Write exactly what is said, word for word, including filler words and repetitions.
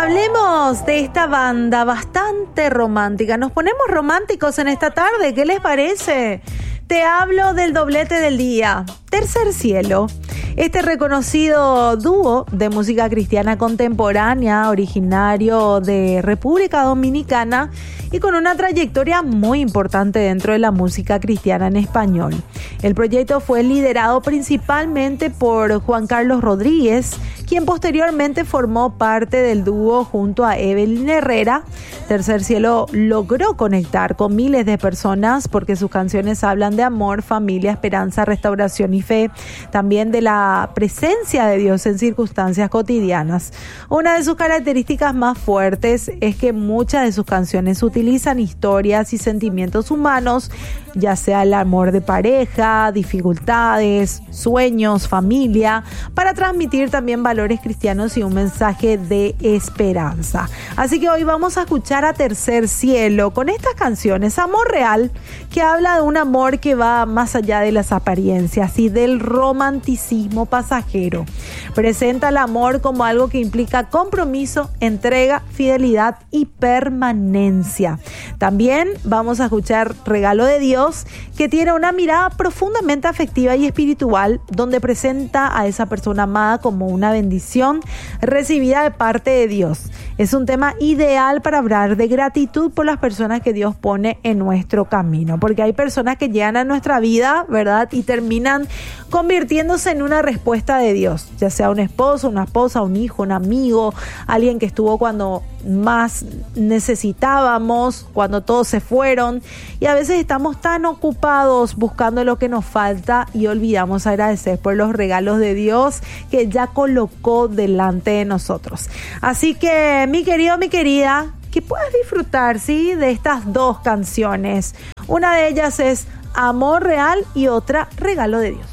Hablemos de esta banda bastante romántica. Nos ponemos románticos en esta tarde, ¿qué les parece? Te hablo del doblete del día, Tercer Cielo. Este reconocido dúo de música cristiana contemporánea, originario de República Dominicana y con una trayectoria muy importante dentro de la música cristiana en español. El proyecto fue liderado principalmente por Juan Carlos Rodríguez, quien posteriormente formó parte del dúo junto a Evelyn Herrera. Tercer Cielo logró conectar con miles de personas porque sus canciones hablan de amor, familia, esperanza, restauración y fe, también de la presencia de Dios en circunstancias cotidianas. Una de sus características más fuertes es que muchas de sus canciones utilizan historias y sentimientos humanos, ya sea el amor de pareja, dificultades, sueños, familia, para transmitir también valores cristianos y un mensaje de esperanza. Así que hoy vamos a escuchar a Tercer Cielo con estas canciones, Amor Real, que habla de un amor que va más allá de las apariencias y del romanticismo pasajero. Presenta el amor como algo que implica compromiso, entrega, fidelidad y permanencia. También vamos a escuchar Regalo de Dios, que tiene una mirada profundamente afectiva y espiritual, donde presenta a esa persona amada como una bendición recibida de parte de Dios. Es un tema ideal para hablar de gratitud por las personas que Dios pone en nuestro camino, porque hay personas que llegan a nuestra vida, ¿verdad? Y terminan convirtiéndose en una respuesta de Dios, ya sea un esposo, una esposa, un hijo, un amigo, alguien que estuvo cuando más necesitábamos, cuando todos se fueron, y a veces estamos tan ocupados buscando lo que nos falta y olvidamos agradecer por los regalos de Dios que ya colocó delante de nosotros. Así que, mi querido, mi querida, que puedas disfrutar, ¿sí?, de estas dos canciones. Una de ellas es Amor Real y otra Regalo de Dios.